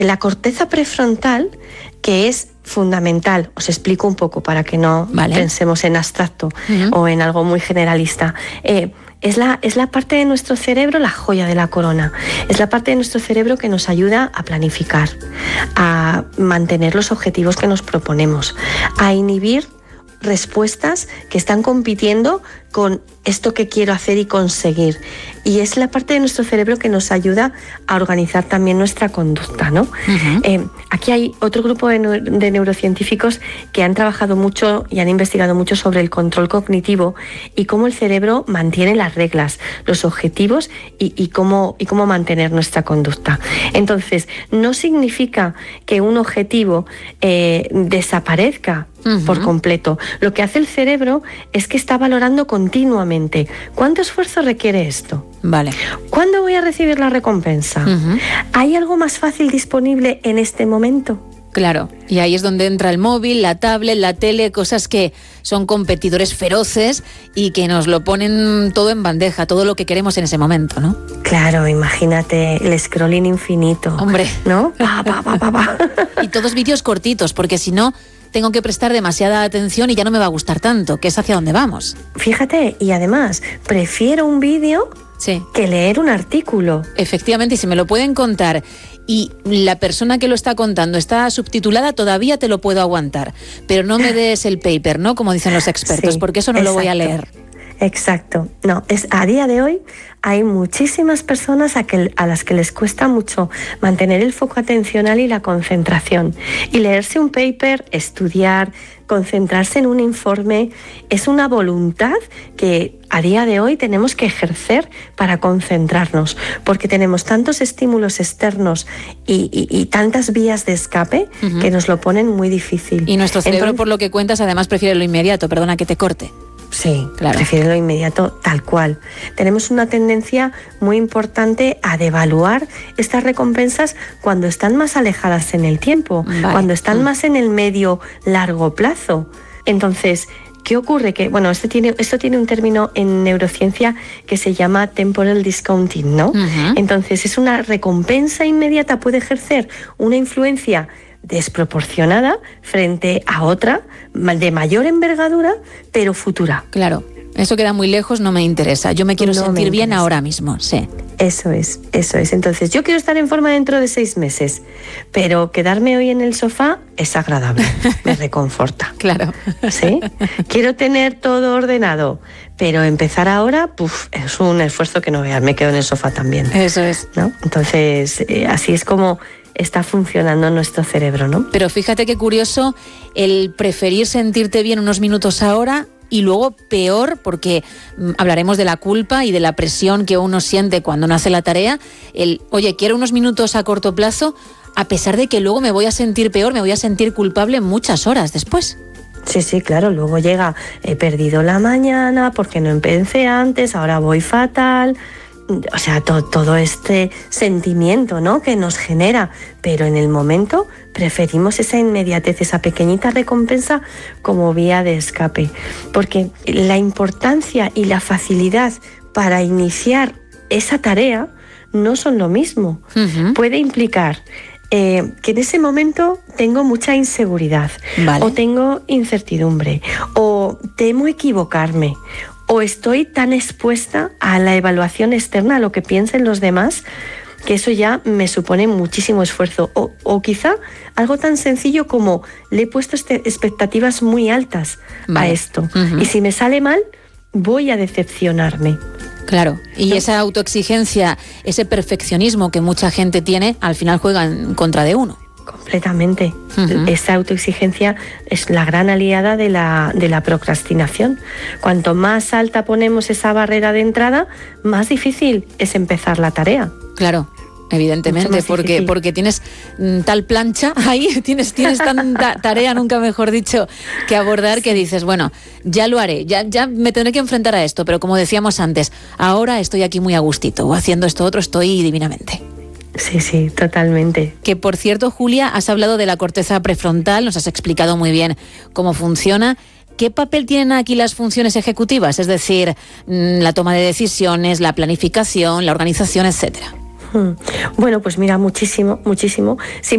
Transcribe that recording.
La corteza prefrontal, que es fundamental, os explico un poco para que no pensemos en abstracto o en algo muy generalista. Es la parte de nuestro cerebro, la joya de la corona. Es la parte de nuestro cerebro que nos ayuda a planificar, a mantener los objetivos que nos proponemos, a inhibir respuestas que están compitiendo con esto que quiero hacer y conseguir. Y es la parte de nuestro cerebro que nos ayuda a organizar también nuestra conducta, ¿no? Aquí hay otro grupo de neurocientíficos que han trabajado mucho y han investigado mucho sobre el control cognitivo y cómo el cerebro mantiene las reglas, los objetivos y cómo mantener nuestra conducta. Entonces, no significa que un objetivo desaparezca por completo. Lo que hace el cerebro es que está valorando continuamente cuánto esfuerzo requiere esto. Vale. ¿Cuándo voy a recibir la recompensa? ¿Hay algo más fácil disponible en este momento? Claro, y ahí es donde entra el móvil, la tablet, la tele, cosas que son competidores feroces y que nos lo ponen todo en bandeja, todo lo que queremos en ese momento, ¿no? Claro, imagínate el scrolling infinito. Hombre. ¿No? Y todos vídeos cortitos, porque si no tengo que prestar demasiada atención y ya no me va a gustar tanto, que es hacia dónde vamos. Fíjate, y además, prefiero un vídeo que leer un artículo. Efectivamente, y si me lo pueden contar y la persona que lo está contando está subtitulada, todavía te lo puedo aguantar. Pero no me des el paper, ¿no? Como dicen los expertos, porque eso no lo voy a leer. Exacto. No, a día de hoy hay muchísimas personas a las que les cuesta mucho mantener el foco atencional y la concentración. Y leerse un paper, estudiar, concentrarse en un informe, es una voluntad que a día de hoy tenemos que ejercer para concentrarnos, porque tenemos tantos estímulos externos y tantas vías de escape que nos lo ponen muy difícil. Y nuestro cerebro, por lo que cuentas, además prefiere lo inmediato, perdona que te corte. Sí, claro. Prefiere lo inmediato tal cual. Tenemos una tendencia muy importante a devaluar estas recompensas cuando están más alejadas en el tiempo, cuando están más en el medio largo plazo. Entonces, ¿qué ocurre? Que, bueno, esto tiene un término en neurociencia que se llama temporal discounting, ¿no? Entonces, es una recompensa inmediata, puede ejercer una influencia desproporcionada frente a otra de mayor envergadura, pero futura. Claro, eso queda muy lejos, no me interesa. Yo me quiero sentir bien ahora mismo, sí. Eso es. Entonces, yo quiero estar en forma dentro de 6 meses, pero quedarme hoy en el sofá es agradable, me reconforta. Claro. ¿Sí? Quiero tener todo ordenado, pero empezar ahora, es un esfuerzo que no veas, me quedo en el sofá también. Eso es. ¿No? Entonces, así es como está funcionando nuestro cerebro, ¿no? Pero fíjate qué curioso el preferir sentirte bien unos minutos ahora y luego peor, porque hablaremos de la culpa y de la presión que uno siente cuando no hace la tarea. Oye, quiero unos minutos a corto plazo, a pesar de que luego me voy a sentir peor, me voy a sentir culpable muchas horas después. Sí, claro, luego llega, he perdido la mañana porque no empecé antes, ahora voy fatal. O sea, todo este sentimiento, ¿no?, que nos genera, pero en el momento preferimos esa inmediatez, esa pequeñita recompensa como vía de escape, porque la importancia y la facilidad para iniciar esa tarea no son lo mismo. Puede implicar que en ese momento tengo mucha inseguridad, o tengo incertidumbre, o temo equivocarme, o estoy tan expuesta a la evaluación externa, a lo que piensen los demás, que eso ya me supone muchísimo esfuerzo. O quizá algo tan sencillo como le he puesto expectativas muy altas a esto. Y si me sale mal, voy a decepcionarme. Claro, y esa autoexigencia, ese perfeccionismo que mucha gente tiene, al final juega en contra de uno. Completamente. Esa autoexigencia es la gran aliada de la procrastinación. Cuanto más alta ponemos esa barrera de entrada, más difícil es empezar la tarea. Claro, evidentemente, porque tienes tal plancha ahí, tienes tanta tarea, nunca mejor dicho, que abordar, que dices, bueno, ya lo haré, ya me tendré que enfrentar a esto, pero como decíamos antes, ahora estoy aquí muy a gustito, o haciendo esto otro estoy divinamente. Sí, totalmente. Que, por cierto, Julia, has hablado de la corteza prefrontal, nos has explicado muy bien cómo funciona. ¿Qué papel tienen aquí las funciones ejecutivas? Es decir, la toma de decisiones, la planificación, la organización, etcétera. Bueno, pues mira, muchísimo.